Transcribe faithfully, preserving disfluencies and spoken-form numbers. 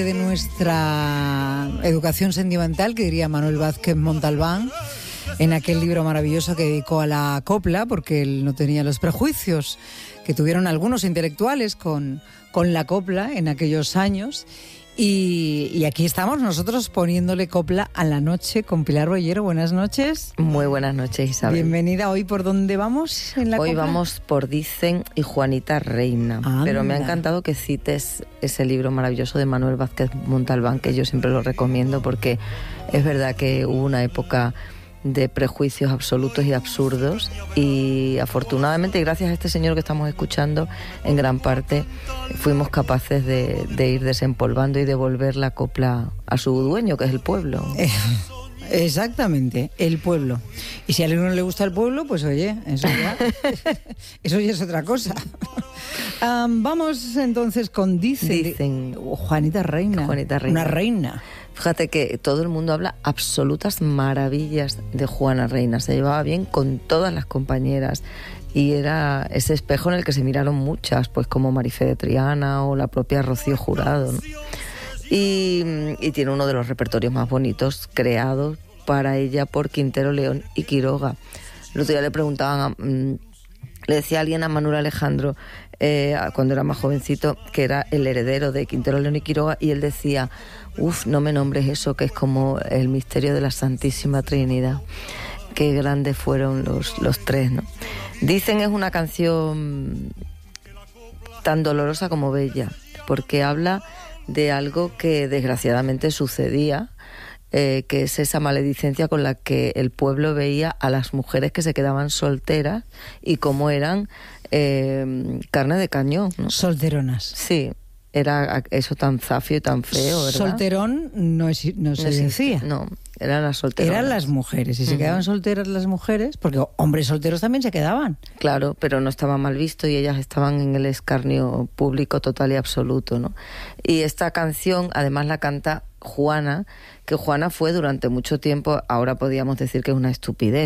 De nuestra educación sentimental, que diría Manuel Vázquez Montalbán, en aquel libro maravilloso que dedicó a la copla, porque él no tenía los prejuicios que tuvieron algunos intelectuales con, con la copla en aquellos años. Y, y aquí estamos nosotros poniéndole copla a la noche con Pilar Bollero. Buenas noches. Muy buenas noches, Isabel. Bienvenida. ¿Hoy por dónde vamos en la Hoy copla? Vamos por Dicen y Juanita Reina. Anda. Pero me ha encantado que cites ese libro maravilloso de Manuel Vázquez Montalbán, que yo siempre lo recomiendo porque es verdad que hubo una época de prejuicios absolutos y absurdos, y afortunadamente, gracias a este señor que estamos escuchando, en gran parte fuimos capaces de, de ir desempolvando y devolver la copla a su dueño, que es el pueblo. Eh, exactamente, el pueblo. Y si a alguno no le gusta el pueblo, pues oye, eso ya, eso ya es otra cosa. Um, vamos entonces con Dicen, Dicen Juanita Reina. Juanita Reina. Una reina. Fíjate que todo el mundo habla absolutas maravillas de Juana Reina. Se llevaba bien con todas las compañeras y era ese espejo en el que se miraron muchas, pues como Marifé de Triana o la propia Rocío Jurado, ¿no? Y, y tiene uno de los repertorios más bonitos creados para ella por Quintero, León y Quiroga. El otro día le preguntaban, a, mm, le decía a alguien a Manuel Alejandro, eh, cuando era más jovencito, que era el heredero de Quintero, León y Quiroga, y él decía: Uf, no me nombres eso, que es como el misterio de la Santísima Trinidad. Qué grandes fueron los, los tres, ¿no? Dicen es una canción tan dolorosa como bella, porque habla de algo que desgraciadamente sucedía, eh, que es esa maledicencia con la que el pueblo veía a las mujeres que se quedaban solteras y cómo eran eh, carne de cañón, ¿no? Solteronas. Sí. Era eso tan zafio y tan feo, ¿verdad? Solterón no, es, no se no decía. No, eran las solteronas. Eran las mujeres. Y se Uh-huh. quedaban solteras las mujeres, porque hombres solteros también se quedaban. Claro, pero no estaba mal visto y ellas estaban en el escarnio público total y absoluto, ¿no? Y esta canción, además, la canta Juana, que Juana fue durante mucho tiempo, ahora podríamos decir que es una estupidez,